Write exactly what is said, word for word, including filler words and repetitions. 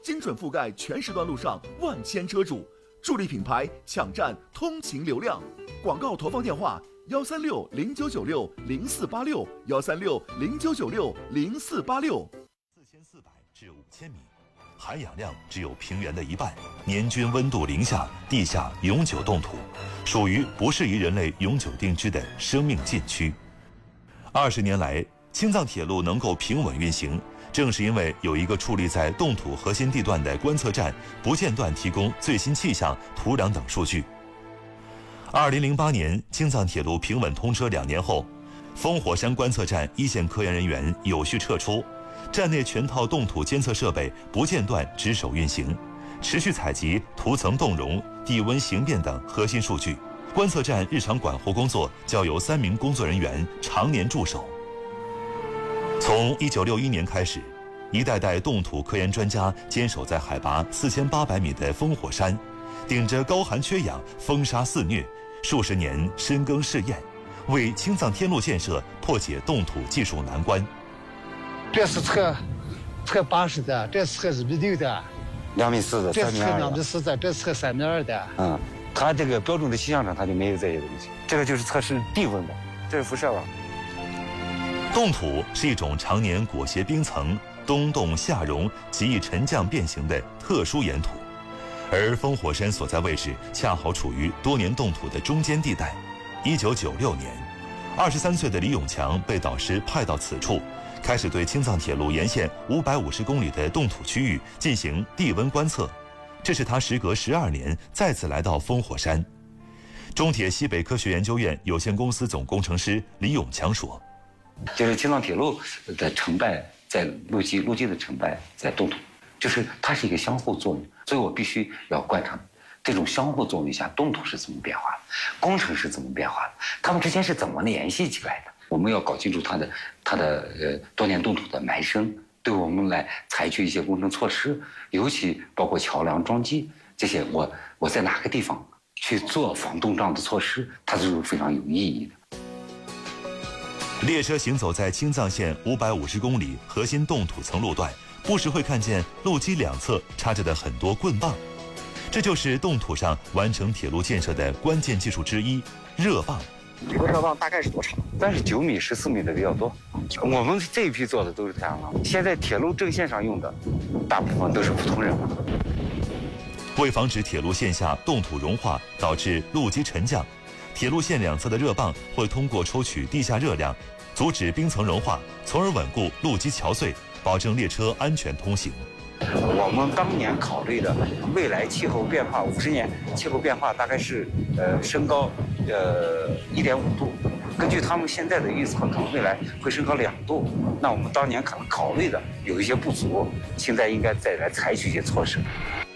精准覆盖全时段路上万千车主，助力品牌抢占通勤流量。广告投放电话：幺三六零九九六零四八六，幺三六零九九六零四八六。 四千四百至五千米，含氧量只有平原的一半，年均温度零下，地下永久冻土，属于不适宜人类永久定居的生命禁区。二十年来，青藏铁路能够平稳运行，正是因为有一个矗立在冻土核心地段的观测站，不间断提供最新气象、土壤等数据。二零零八年，青藏铁路平稳通车两年后，烽火山观测站一线科研人员有序撤出，站内全套冻土监测设备不间断值守运行，持续采集涂层冻融、地温形变等核心数据。观测站日常管护工作交由三名工作人员常年驻守。从一九六一年开始，一代代冻土科研专家坚守在海拔四千八百米的烽火山，顶着高寒缺氧、风沙肆虐，数十年深耕试验，为青藏天路建设破解冻土技术难关。 这是测测八十的，这是测一米六的， 两米四的， 这是测三米二的。 两米四的，这是测三米二的。 嗯，它这个标准的气象上它就没有这些东西。这个就是测试地温的，这是辐射网。 冻土是一种常年裹挟冰层、冬冻夏融、极易沉降变形的特殊岩土，而烽火山所在位置恰好处于多年冻土的中间地带。一九九六年，二十三岁的李永强被导师派到此处，开始对青藏铁路沿线五百五十公里的冻土区域进行地温观测。这是他时隔十二年再次来到烽火山。中铁西北科学研究院有限公司总工程师李永强说：“ 就是青藏铁路的成败在路基，路基的成败在冻土，就是它是一个相互作用，所以我必须要观察这种相互作用下冻土是怎么变化的，工程是怎么变化的，它们之间是怎么联系起来的。我们要搞清楚它的它的呃多年冻土的埋生，对我们来采取一些工程措施，尤其包括桥梁桩基这些，我我在哪个地方去做防冻障的措施，它都是非常有意义的。” 列车行走在青藏线五百五十公里核心冻土层路段，不时会看见路基两侧插着的很多棍棒，这就是冻土上完成铁路建设的关键技术之一——热棒。 这个热棒大概是多长？ 但是九米、十四米的比较多。我们这一批做的都是太阳能。现在铁路正线上用的，大部分都是普通热棒。 为防止铁路线下冻土融化导致路基沉降，铁路线两侧的热棒会通过抽取地下热量，阻止冰层融化，从而稳固路基桥隧，保证列车安全通行。 我们当年考虑的未来气候变化，五十年气候变化大概是呃升高呃一点五度，根据他们现在的预测，可能未来会升高两度。那我们当年可能考虑的有一些不足，现在应该再来采取一些措施。